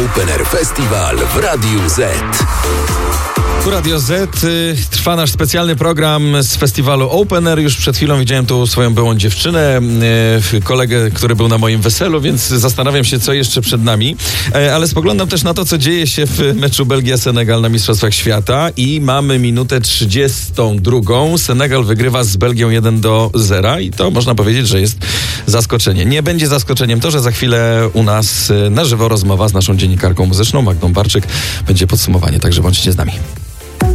Open Air Festival w Radiu Z. Tu Radio Z, trwa nasz specjalny program z festiwalu Open Air. Już przed chwilą widziałem tu swoją byłą dziewczynę, kolegę, który był na moim weselu, więc zastanawiam się, co jeszcze przed nami. Ale spoglądam też na to, co dzieje się w meczu Belgia-Senegal na Mistrzostwach Świata i mamy minutę 32. Senegal wygrywa z Belgią 1-0 i to można powiedzieć, że jest zaskoczenie. Nie będzie zaskoczeniem to, że za chwilę u nas na żywo rozmowa z naszą dziennikarką muzyczną Magdą Barczyk. Będzie podsumowanie, także bądźcie z nami.